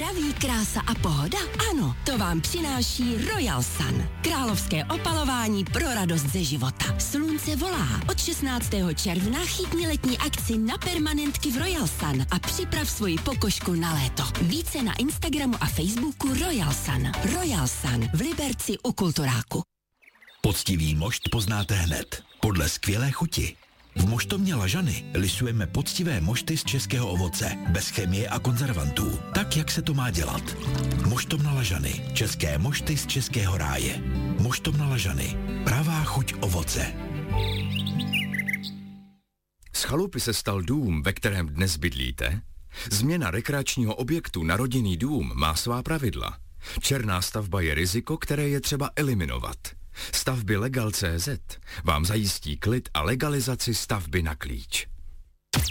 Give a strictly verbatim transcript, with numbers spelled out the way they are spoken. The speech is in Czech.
Zdraví, krása a pohoda? Ano, to vám přináší Royal Sun. Královské opalování pro radost ze života. Slunce volá. Od šestnáctého června chytni letní akci na permanentky v Royal Sun a připrav svoji pokožku na léto. Více na Instagramu a Facebooku Royal Sun. Royal Sun v Liberci u Kulturáku. Poctivý mošt poznáte hned. Podle skvělé chuti. V moštovně Lažany lisujeme poctivé mošty z českého ovoce, bez chemie a konzervantů, tak, jak se to má dělat. Moštovna Lažany. České mošty z českého ráje. Moštovna Lažany. Pravá chuť ovoce. Z chalupy se stal dům, ve kterém dnes bydlíte? Změna rekreačního objektu na rodinný dům má svá pravidla. Černá stavba je riziko, které je třeba eliminovat. Stavby Legal tečka cé zet vám zajistí klid a legalizaci stavby na klíč.